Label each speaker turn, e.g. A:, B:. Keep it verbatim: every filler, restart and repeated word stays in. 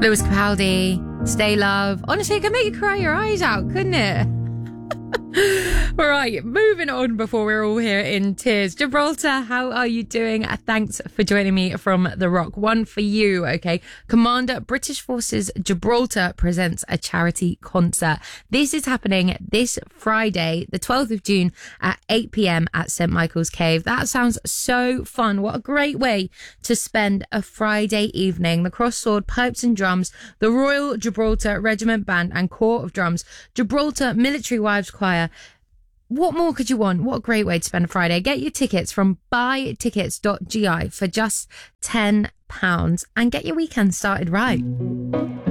A: Lewis Capaldi, Stay Love. Honestly, it could make you cry your eyes out, couldn't it? All right, moving on before we're all here in tears. Gibraltar, how are you doing? Uh, Thanks for joining me from The Rock. One for you, okay? Commander British Forces Gibraltar presents a charity concert. This is happening this Friday, the twelfth of June at eight p.m. at St Michael's Cave. That sounds so fun. What a great way to spend a Friday evening. The Cross Sword, Pipes and Drums, the Royal Gibraltar Regiment Band and Corps of Drums, Gibraltar Military Wives Choir. What more could you want? What a great way to spend a Friday. Get your tickets from buy tickets dot g i for just ten pounds and get your weekend started right.